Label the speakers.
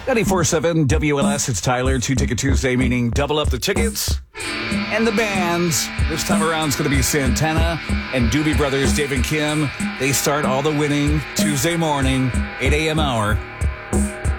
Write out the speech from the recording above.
Speaker 1: 94.7 WLS, it's Tyler. 2-Ticket Tuesday, meaning double up the tickets. And the bands, this time around, it's going to be Santana and Doobie Brothers, Dave and Kim. They start all the winning Tuesday morning, 8 a.m. hour.